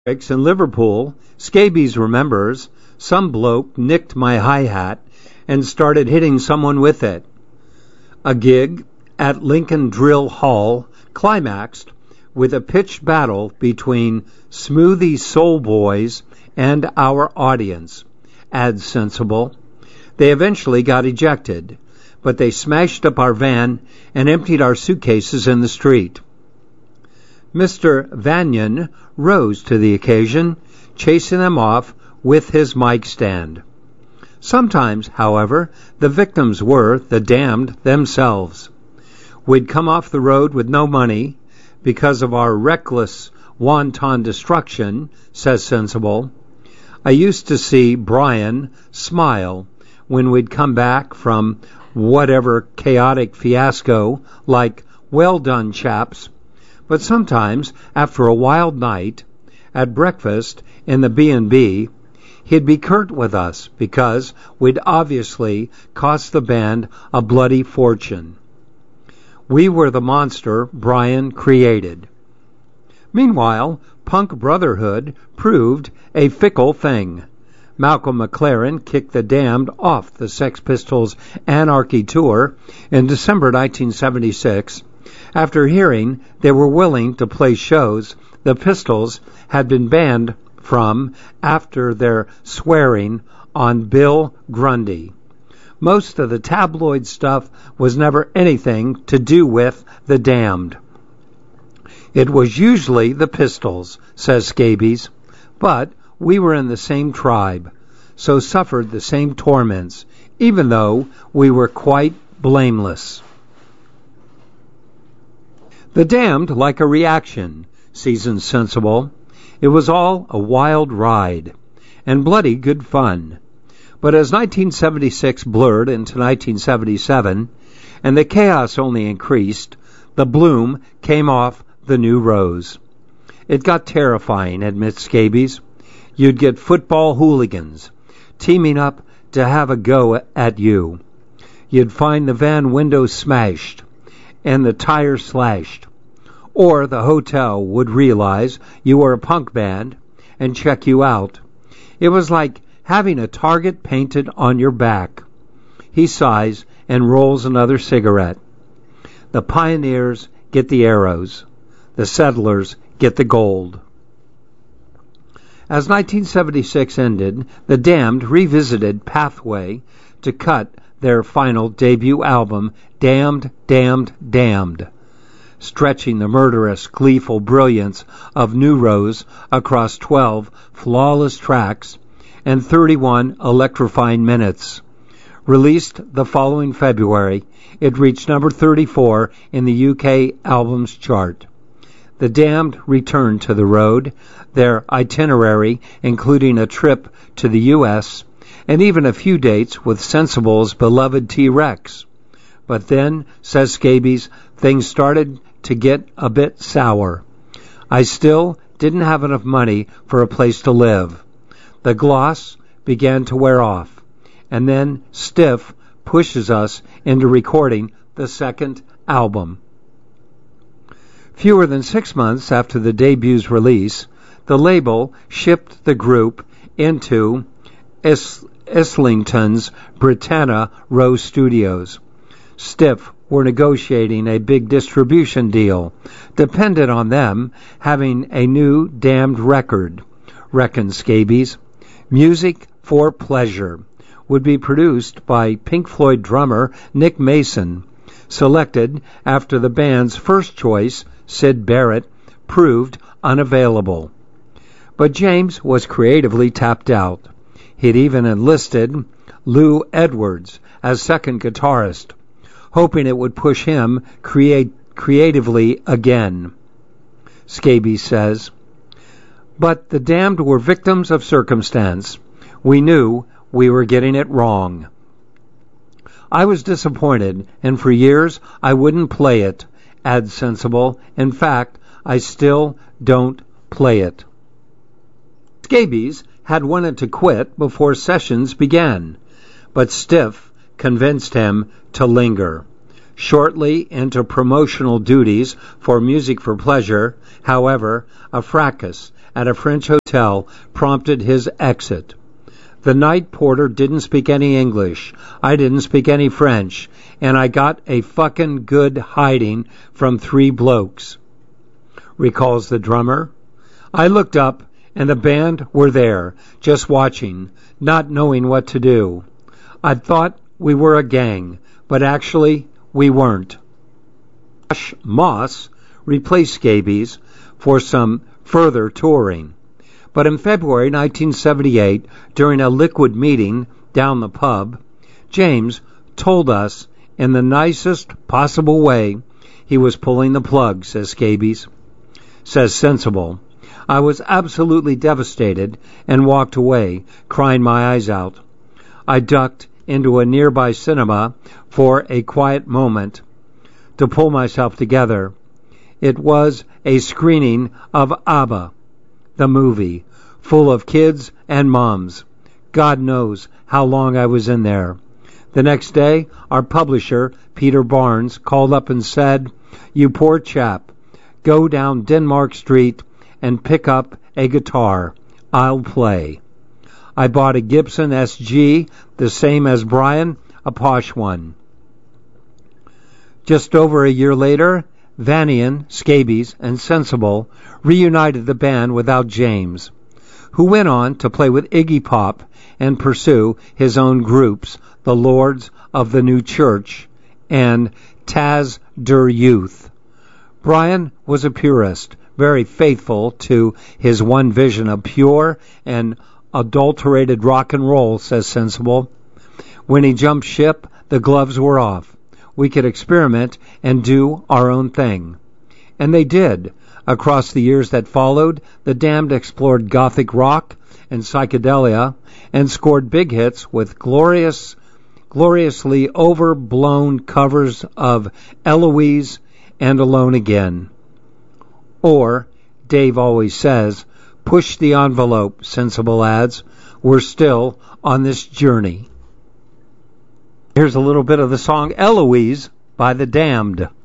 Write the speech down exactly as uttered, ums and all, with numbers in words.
In Liverpool, Scabies remembers, some bloke nicked my hi-hat and started hitting someone with it. A gig at Lincoln Drill Hall climaxed with a pitched battle between Smoothie Soul Boys and our audience, adds Sensible. They eventually got ejected, but they smashed up our van and emptied our suitcases in the street. Mister Vanyon rose to the occasion, chasing them off with his mic stand. Sometimes, however, the victims were the damned themselves. We'd come off the road with no money because of our reckless, wanton destruction, says Sensible. I used to see Brian smile when we'd come back from whatever chaotic fiasco, like, well done, chaps. But sometimes, after a wild night, at breakfast in the B and B, he'd be curt with us because we'd obviously cost the band a bloody fortune. We were the monster Brian created. Meanwhile, punk brotherhood proved a fickle thing. Malcolm McLaren kicked the Damned off the Sex Pistols' Anarchy Tour in December nineteen seventy-six, after hearing they were willing to play shows the Pistols had been banned from after their swearing on Bill Grundy. Most of the tabloid stuff was never anything to do with the Damned. It was usually the Pistols, says Scabies, but we were in the same tribe, so suffered the same torments, even though we were quite blameless. The Damned like a reaction, seasoned Sensible. It was all a wild ride, and bloody good fun. But as nineteen seventy-six blurred into nineteen seventy-seven, and the chaos only increased, the bloom came off the new rose. It got terrifying, admits Scabies. You'd get football hooligans teaming up to have a go at you. You'd find the van windows smashed and the tires slashed. Or the hotel would realize you were a punk band and check you out. It was like having a target painted on your back. He sighs and rolls another cigarette. The pioneers get the arrows. The settlers get the gold. As nineteen seventy-six ended, the Damned revisited Pathway to cut their final debut album, Damned, Damned, Damned, stretching the murderous, gleeful brilliance of New Rose across twelve flawless tracks and thirty-one electrifying minutes. Released the following February, it reached number thirty-four in the U K albums chart. The Damned returned to the road, their itinerary including a trip to the U S and even a few dates with Sensible's beloved T-Rex. But then, says Scabies, things started to get a bit sour. I still didn't have enough money for a place to live. The gloss began to wear off, and then Stiff pushes us into recording the second album. Fewer than six months after the debut's release, the label shipped the group into Is- Islington's Britannia Row Studios. Stiff were negotiating a big distribution deal, dependent on them having a new Damned record, reckons Scabies. Music for Pleasure would be produced by Pink Floyd drummer Nick Mason, selected after the band's first choice, Syd Barrett, proved unavailable. But James was creatively tapped out. He'd even enlisted Lou Edwards as second guitarist, hoping it would push him create creatively again. Scabies says, but the Damned were victims of circumstance. We knew we were getting it wrong. I was disappointed, and for years I wouldn't play it, adds Sensible. In fact, I still don't play it. Scabies had wanted to quit before sessions began, but Stiff convinced him to linger. Shortly into promotional duties for Music for Pleasure, however, a fracas at a French hotel prompted his exit. The night porter didn't speak any English. I didn't speak any French. And I got a fucking good hiding from three blokes, recalls the drummer. I looked up, and the band were there, just watching, not knowing what to do. I thought we were a gang, but actually we weren't. Josh Moss replaced Scabies for some further touring. But in February nineteen seventy-eight, during a liquid meeting down the pub, James told us in the nicest possible way he was pulling the plug, says Scabies. Says Sensible. I was absolutely devastated and walked away, crying my eyes out. I ducked into a nearby cinema for a quiet moment to pull myself together. It was a screening of ABBA, the movie, full of kids and moms. God knows how long I was in there. The next day, our publisher, Peter Barnes, called up and said, "You poor chap, go down Denmark Street and pick up a guitar. I'll play." I bought a Gibson S G, the same as Brian, a posh one. Just over a year later, Vanian, Scabies, and Sensible reunited the band without James, who went on to play with Iggy Pop and pursue his own groups, the Lords of the New Church and Taz der Youth. Brian was a purist, very faithful to his one vision of pure and adulterated rock and roll, says Sensible. When he jumped ship, the gloves were off. We could experiment and do our own thing. And they did. Across the years that followed, the Damned explored gothic rock and psychedelia and scored big hits with glorious, gloriously overblown covers of Eloise and Alone Again. Or, Dave always says, push the envelope, Sensible adds. We're still on this journey. Here's a little bit of the song Eloise by the Damned.